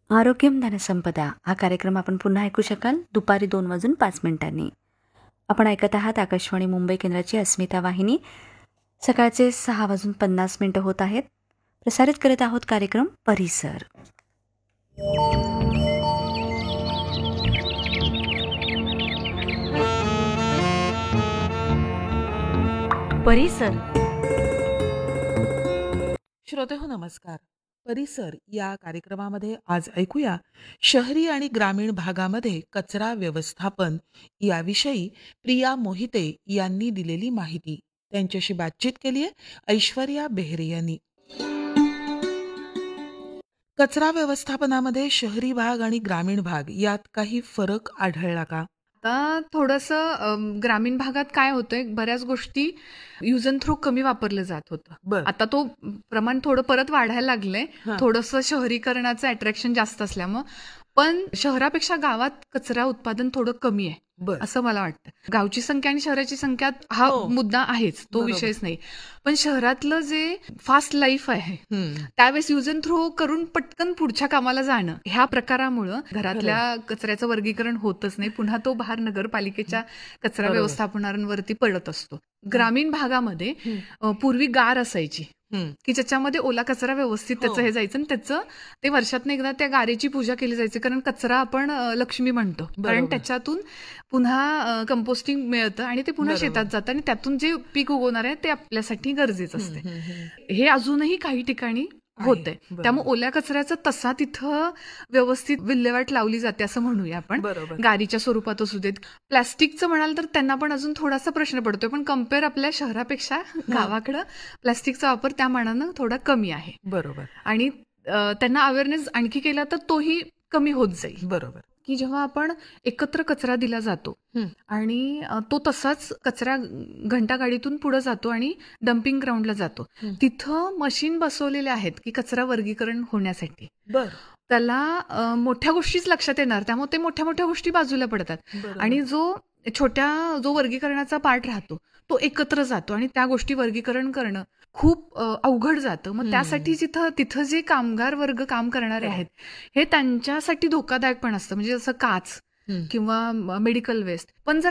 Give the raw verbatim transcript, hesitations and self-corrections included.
आरोग्यम धनसंपदा हा कार्यक्रम आपण पुन्हा ऐकू शकाल दुपारी दोन वाजून पाच मिनिटांनी. आपण ऐकत आहात आकाशवाणी मुंबई केंद्राची अस्मिता वाहिनी. सकाळचे सहा वाजून पन्नास मिनिटं होत आहेत. प्रसारित करत आहोत कार्यक्रम परिसर. परिसर. श्रोतेहो नमस्कार. परिसर या कार्यक्रमामध्ये आज ऐकूया शहरी आणि ग्रामीण भागामध्ये कचरा व्यवस्थापन याविषयी प्रिया मोहिते यांनी दिलेली माहिती. त्यांच्याशी बातचीत केली आहे ऐश्वर्या बेहरे यांनी. कचरा व्यवस्थापनामध्ये शहरी भाग आणि ग्रामीण भाग यात काही फरक आढळला का? आता थोडंसं अम, ग्रामीण भागात काय होतंय, बऱ्याच गोष्टी यूज अँड थ्रो कमी वापरलं जात होतं. बर आता तो प्रमाण थोडं परत वाढायला लागलंय. हा. थोडंसं शहरीकरणाचं अट्रॅक्शन जास्त असल्यामुळं, पण शहरापेक्षा गावात कचरा उत्पादन थोडं कमी आहे बर असं मला वाटतं. गावची संख्या आणि शहराची संख्या हा हो. मुद्दा आहेच, तो बरोबर. विषयच नाही. पण शहरातलं जे फास्ट लाईफ आहे हम्म. त्यावेळेस यूज अँड थ्रो करून पटकन पुढच्या कामाला जाणं, ह्या प्रकारामुळं घरातल्या कचऱ्याचं वर्गीकरण होतच नाही. पुन्हा तो भार नगरपालिकेच्या कचरा बरोबर. व्यवस्थापनावरती पडत असतो. ग्रामीण भागामध्ये हम्म. अ, पूर्वी गार असायची हम्म. की ज्याच्यामध्ये ओला कचरा व्यवस्थित हो. त्याचं हे जायचं आणि त्याचं ते वर्षातनं एकदा त्या गारेची पूजा केली जायची. कारण कचरा आपण अ, लक्ष्मी म्हणतो. कारण बरोबर. त्याच्यातून पुन्हा कंपोस्टिंग मिळतं आणि ते पुन्हा बरोबर. शेतात जातं आणि त्यातून जे पीक उगवणार आहे ते आपल्यासाठी गरजेचं असते. हम्म, हम्म, हम्म. हे अजूनही काही ठिकाणी आहे. होतंय. बरोबर. त्यामुळे ओल्या कचऱ्याचं तसा तिथं व्यवस्थित विल्हेवाट लावली जाते असं म्हणूया आपण. बरोबर. गारीच्या स्वरूपात असू देत. प्लास्टिकचं म्हणाल तर त्यांना पण अजून थोडासा प्रश्न पडतोय, पण कम्पेअर आपल्या शहरापेक्षा गावाकडं प्लास्टिकचा वापर त्या मानानं थोडा कमी आहे बरोबर. आणि अ, त्यांना अवेअरनेस आणखी केला तर तोही कमी होत जाईल. बरोबर. की जेव्हा आपण एकत्र कचरा दिला जातो हम्म. आणि अ, तो तसाच कचरा घंटागाडीतून पुढे जातो आणि डम्पिंग ग्राउंडला जातो, हम्म. तिथं मशीन बसवलेले आहेत की कचरा वर्गीकरण होण्यासाठी. बर त्याला अ, मोठ्या गोष्टीच लक्षात येणार, त्यामुळे ते मोठ्या मोठ्या गोष्टी बाजूला पडतात बरोबर. आणि जो छोट्या जो वर्गीकरणाचा पार्ट राहतो तो एकत्र जातो आणि त्या गोष्टी वर्गीकरण करणं खूप अ, अवघड जातं. मग हम्म. त्यासाठी जिथं तिथं जे कामगार वर्ग काम करणारे हो. आहेत हे त्यांच्यासाठी धोकादायक पण असतं. म्हणजे जसं काच हम्म. किंवा मेडिकल वेस्ट. पण जर